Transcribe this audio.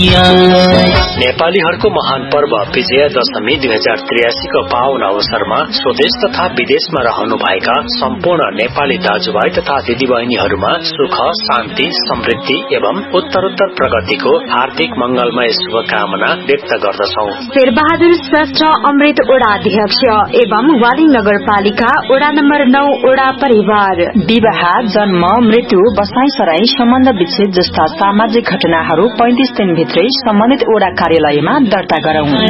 नेपालीहरूको महान पर्व विजयादशमी 2083 को पावन अवसरमा स्वदेश तथा विदेशमा रहनुभएका सम्पूर्ण नेपाली दाजुभाइ तथा दिदीबहिनीहरूमा सुख, शान्ति, समृद्धि एवं उत्तरोत्तर प्रगतिको हार्दिक मंगलमय शुभकामना व्यक्त गर्दछौ। शेरबहादुर श्रेष्ठ अमृत ओडा अध्यक्ष एवं वाली नगरपालिका ओडा नम्बर 9 ओडा परिवार। विवाह, जन्म, मृत्यु, बसाई सराई, सम्बन्ध विच्छेद जस्ता सामाजिक घटनाहरू 35 दिनभित्रै सम्बन्धित ओडा कार्यालयमा दर्ता गरौं।